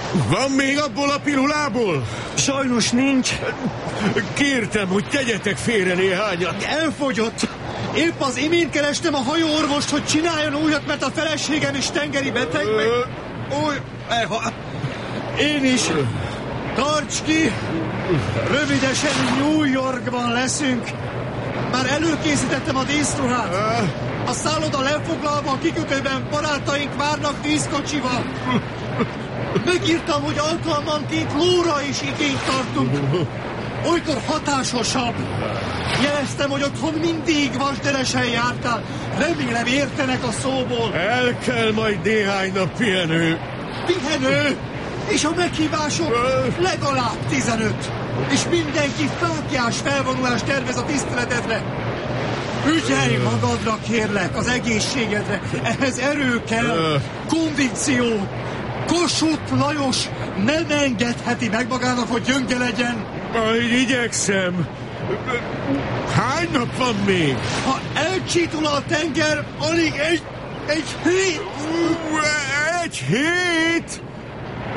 Van még abból a pirulából? Sajnos nincs. Kértem, hogy tegyetek félre néhányat. Elfogyott. Épp az imént kerestem a hajóorvost, hogy csináljon újat, mert a feleségem is tengeri beteg, meg... Én is. Tarts ki! Rövidesen New Yorkban leszünk. Már előkészítettem a díszruhát. A szálloda lefoglalva, a kikötőben barátaink várnak díszkocsival. Megírtam, hogy alkalmanként lóra is igényt tartunk. Olykor hatásosabb. Jeleztem, hogy otthon mindig vasderesen jártál. Remélem értenek a szóból. El kell majd néhány nap pihenő. Pihenő? És a meghívások legalább 15. És mindenki fáklyás felvonulást tervez a tiszteletedre. Ügyelj magadra, kérlek, az egészségedre. Ehhez erő kell, kondíció. Kossuth Lajos nem engedheti meg magának, hogy gyönge legyen. Majd igyekszem. Hány nap van még? Ha elcsítul a tenger, alig egy hét. Egy hét?